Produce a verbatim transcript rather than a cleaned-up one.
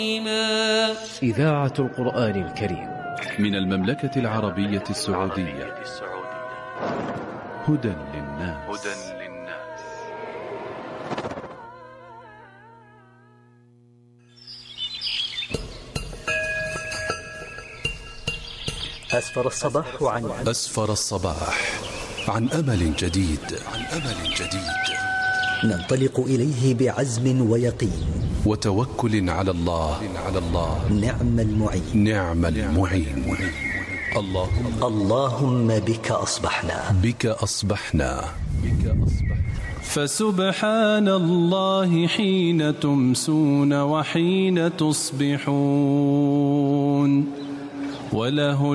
إذاعة القرآن الكريم من المملكة العربية السعودية. هدى للناس. أسفر الصباح عن أسفر الصباح عن أمل جديد. عن أمل جديد ننطلق إليه بعزم ويقين وتوكل على الله. على الله نعم المعين. نعم المعين. اللهم اللهم بك أصبحنا. بك أصبحنا. بك أصبحنا. فسبحان الله حين تمسون وحين تصبحون، وله